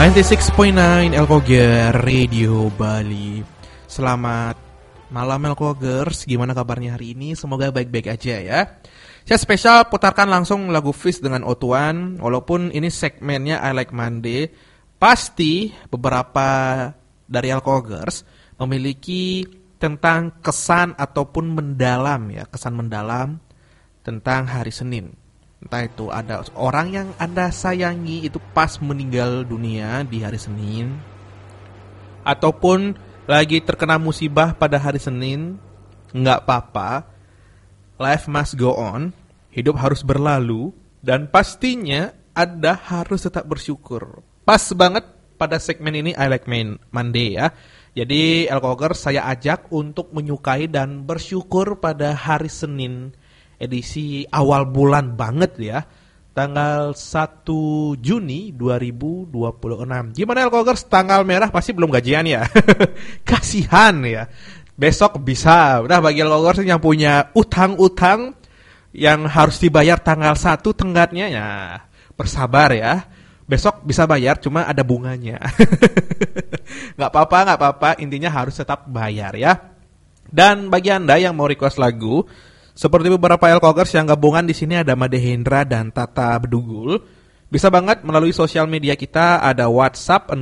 96.9 Elkoger Radio Bali. Selamat malam Elkogers, gimana kabarnya hari ini? Semoga baik-baik aja ya. Saya spesial putarkan langsung lagu Fish dengan Otuan. Walaupun ini segmennya I Like Monday, pasti beberapa dari Elkogers memiliki tentang kesan ataupun mendalam ya, kesan mendalam tentang hari Senin. Entah itu ada orang yang Anda sayangi itu pas meninggal dunia di hari Senin, ataupun lagi terkena musibah pada hari Senin, nggak apa-apa, life must go on, hidup harus berlalu, dan pastinya Anda harus tetap bersyukur. Pas banget pada segmen ini I Like Monday ya. Jadi Elkoger saya ajak untuk menyukai dan bersyukur pada hari Senin edisi awal bulan banget ya, tanggal 1 Juni 2026. Gimana Elkogers, tanggal merah pasti belum gajian ya. Kasihan ya. Besok bisa. Udah bagi Elkogers yang punya utang-utang yang harus dibayar tanggal 1 tenggatnya ya, bersabar ya. Besok bisa bayar, cuma ada bunganya. Gak apa-apa, intinya harus tetap bayar ya. Dan bagi Anda yang mau request lagu, seperti beberapa Elkogers yang gabungan di sini ada Made Hendra dan Tata Bedugul, bisa banget melalui sosial media kita, ada WhatsApp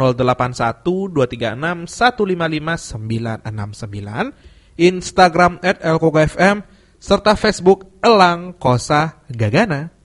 081256155969, Instagram @elkogafm, serta Facebook Elang Kosa Gagana.